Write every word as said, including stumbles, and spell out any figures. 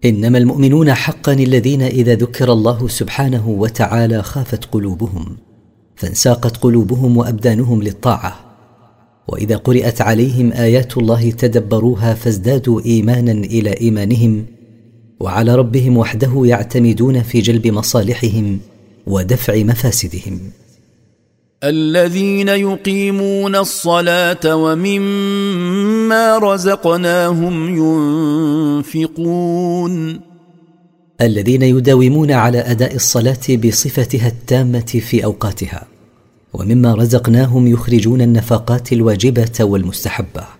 إنما المؤمنون حقا الذين إذا ذكر الله سبحانه وتعالى خافت قلوبهم فانساقت قلوبهم وأبدانهم للطاعة، وإذا قرأت عليهم آيات الله تدبروها فازدادوا إيمانا إلى إيمانهم، وعلى ربهم وحده يعتمدون في جلب مصالحهم ودفع مفاسدهم. الذين يقيمون الصلاة ومما رزقناهم ينفقون، الذين يداومون على أداء الصلاة بصفتها التامة في أوقاتها، ومما رزقناهم يخرجون النفقات الواجبة والمستحبة.